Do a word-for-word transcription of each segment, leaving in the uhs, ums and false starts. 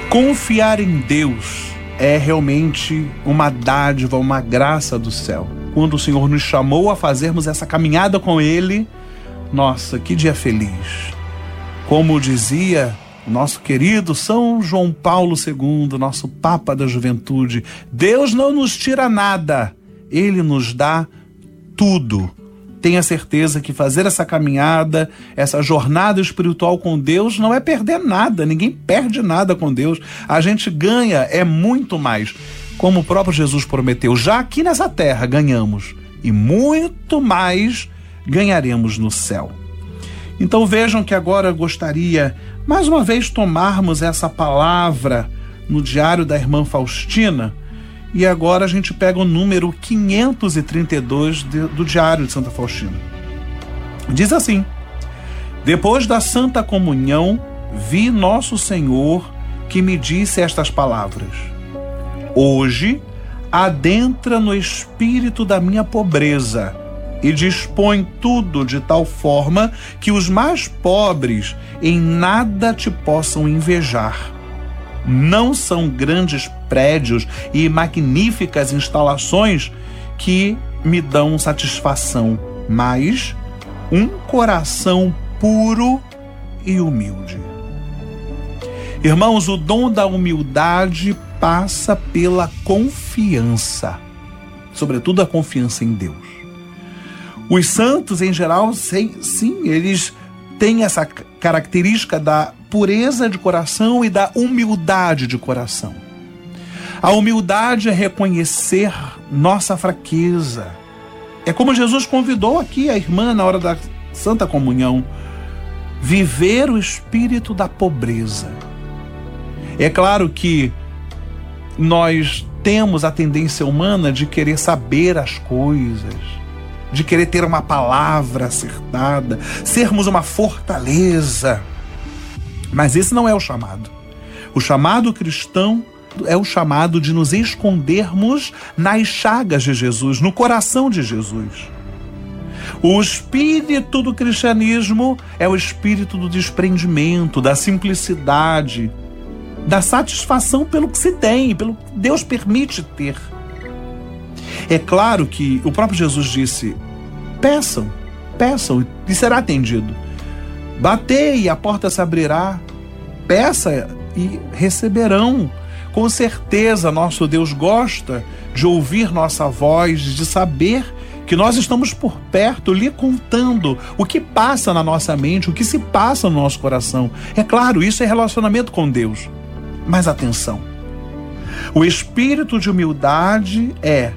Confiar em Deus é realmente uma dádiva, uma graça do céu. Quando o Senhor nos chamou a fazermos essa caminhada com Ele, nossa, que dia feliz. Como dizia nosso querido São João Paulo segundo, nosso Papa da Juventude, Deus não nos tira nada, Ele nos dá tudo. Tenha certeza que fazer essa caminhada, essa jornada espiritual com Deus não é perder nada, ninguém perde nada com Deus. A gente ganha, é muito mais. Como o próprio Jesus prometeu, já aqui nessa terra ganhamos e muito mais ganharemos no céu. Então vejam que agora eu gostaria, mais uma vez, tomarmos essa palavra no diário da irmã Faustina. E agora a gente pega o número quinhentos e trinta e dois de, do diário de Santa Faustina. Diz assim: depois da Santa Comunhão, vi Nosso Senhor que me disse estas palavras: hoje adentra no espírito da minha pobreza e dispõe tudo de tal forma que os mais pobres em nada te possam invejar. Não são grandes prédios e magníficas instalações que me dão satisfação, mas um coração puro e humilde. Irmãos, o dom da humildade passa pela confiança, sobretudo a confiança em Deus. Os santos, em geral, sim, sim eles têm essa característica da pureza de coração e da humildade de coração. A humildade é reconhecer nossa fraqueza. É como Jesus convidou aqui a irmã na hora da Santa Comunhão: viver o espírito da pobreza. É claro que nós temos a tendência humana de querer saber as coisas, de querer ter uma palavra acertada, sermos uma fortaleza. Mas esse não é o chamado. O chamado cristão é o chamado de nos escondermos nas chagas de Jesus, no coração de Jesus. O espírito do cristianismo é o espírito do desprendimento, da simplicidade, da satisfação pelo que se tem, pelo que Deus permite ter. É claro que o próprio Jesus disse: peçam, peçam e será atendido. Batei e a porta se abrirá. Peça e receberão. Com certeza, nosso Deus gosta de ouvir nossa voz, de saber que nós estamos por perto, lhe contando o que passa na nossa mente, o que se passa no nosso coração. É claro, isso é relacionamento com Deus. Mas atenção, o espírito de humildade é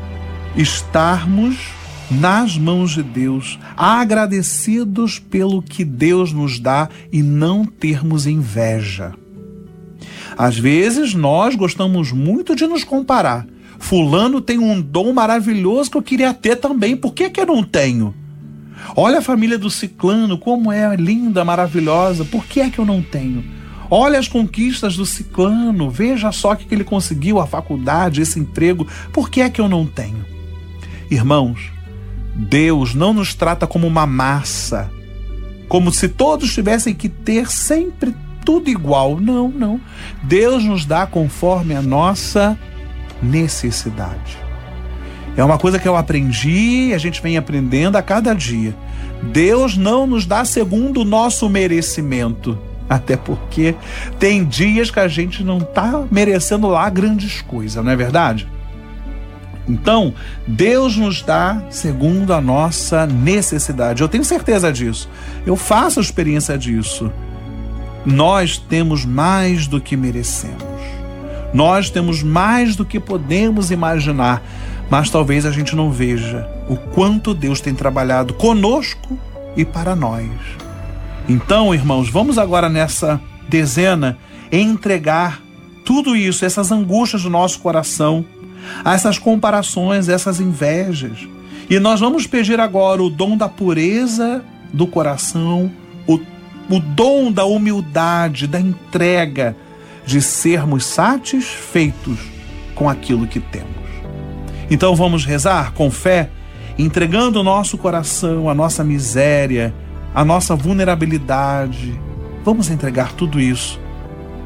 estarmos nas mãos de Deus, agradecidos pelo que Deus nos dá e não termos inveja. Às vezes nós gostamos muito de nos comparar. Fulano tem um dom maravilhoso que eu queria ter também, por que que eu não tenho? Olha a família do ciclano, como é linda, maravilhosa, por que é que eu não tenho? Olha as conquistas do ciclano, veja só o que ele conseguiu, a faculdade, esse emprego, por que é que eu não tenho? Irmãos, Deus não nos trata como uma massa, como se todos tivessem que ter sempre tudo igual. Não, não. Deus nos dá conforme a nossa necessidade. É uma coisa que eu aprendi, a gente vem aprendendo a cada dia. Deus não nos dá segundo o nosso merecimento, até porque tem dias que a gente não está merecendo lá grandes coisas, não é verdade? Então, Deus nos dá segundo a nossa necessidade. Eu tenho certeza disso. Eu faço a experiência disso. Nós temos mais do que merecemos. Nós temos mais do que podemos imaginar. Mas talvez a gente não veja o quanto Deus tem trabalhado conosco e para nós. Então, irmãos, vamos agora nessa dezena entregar tudo isso, essas angústias do nosso coração, a essas comparações, essas invejas. E nós vamos pedir agora o dom da pureza do coração, o, o dom da humildade, da entrega, de sermos satisfeitos com aquilo que temos. Então vamos rezar com fé, entregando o nosso coração, a nossa miséria, a nossa vulnerabilidade. Vamos entregar tudo isso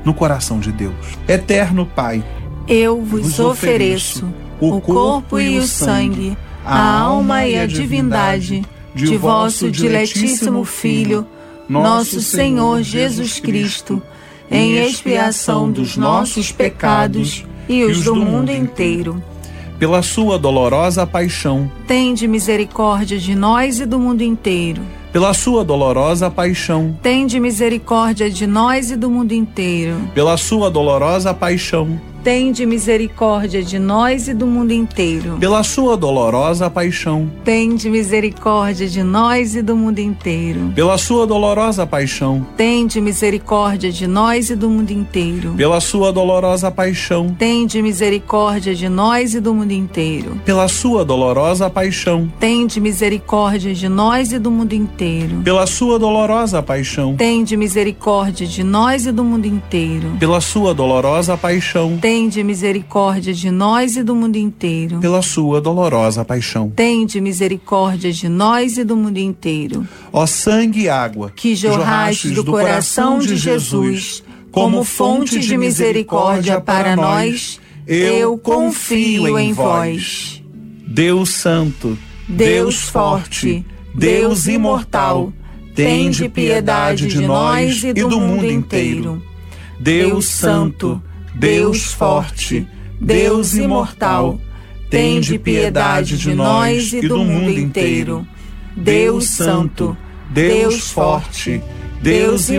no coração de Deus. Eterno Pai, eu vos ofereço o corpo e o sangue, a alma e a divindade de vosso diletíssimo Filho, nosso Senhor Jesus Cristo, em expiação dos nossos pecados e os do mundo inteiro. Pela sua dolorosa paixão, tende misericórdia de nós e do mundo inteiro. Pela sua dolorosa paixão, tende misericórdia de nós e do mundo inteiro. Pela sua dolorosa paixão, tende misericórdia de nós e do mundo inteiro. Pela sua dolorosa paixão, tende misericórdia de nós e do mundo inteiro. Pela sua dolorosa paixão, tende misericórdia de nós e do mundo inteiro. Pela sua dolorosa paixão, tende misericórdia de nós e do mundo inteiro. Pela sua dolorosa paixão, tende misericórdia de nós e do mundo inteiro. Pela sua dolorosa paixão, tende misericórdia de nós e do mundo inteiro. Pela sua dolorosa paixão, tende misericórdia de nós e do mundo inteiro. Pela sua dolorosa paixão, tende misericórdia de nós e do mundo inteiro. Ó sangue e água, que jorrastes do coração de Jesus, como fonte de misericórdia para nós, eu confio em vós. Deus Santo, Deus Forte, Deus Imortal, tende piedade de nós e do mundo inteiro. Deus Santo, Deus Forte, Deus Imortal, tende piedade de nós e do mundo inteiro. Deus Santo, Deus Forte, Deus